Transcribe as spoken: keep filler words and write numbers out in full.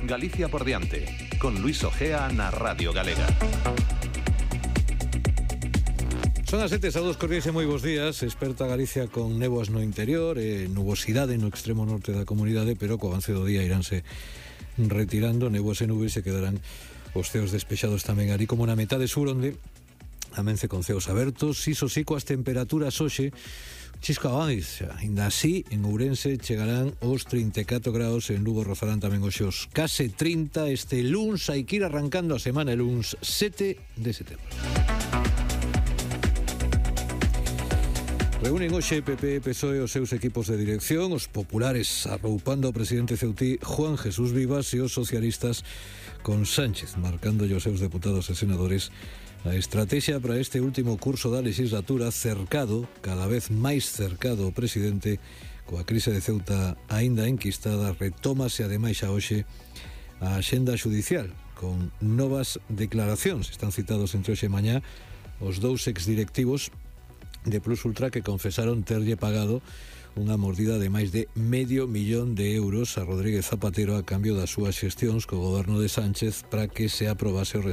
Galicia por diante, con Luis Ojea na Radio Galega. Son as sete, saúdos cordiais e moi bons días. Experta Galicia con néboas no interior e nubosidade no extremo norte da comunidade, pero co avance do día iránse retirando. Néboas e nubes se quedarán os ceos despexados tamén ali como na metade sur, onde amence con ceos abertos. Iso sí, coas temperaturas hoxe chisco avance, ainda así en Ourense chegarán os trinta e catro graus, en Lugo rozarán tamén hoxe os case trinta. Este luns hai que ir arrancando a semana, el luns sete de setembro. Reúnen hoxe P P e P S O E os seus equipos de dirección, os populares arroupando ao presidente ceutí Juan Jesús Vivas e os socialistas con Sánchez marcándolle os seus deputados e senadores a estrategia para este último curso da legislatura, cercado, cada vez máis cercado o presidente, coa crise de Ceuta aínda enquistada. Retómase ademais a hoxe a axenda xudicial con novas declaracións. Están citados entre hoxe e mañá os dous exdirectivos de Plus Ultra que confesaron terlle pagado unha mordida de máis de medio millón de euros a Rodríguez Zapatero a cambio das súas xestións co goberno de Sánchez para que se aprobase o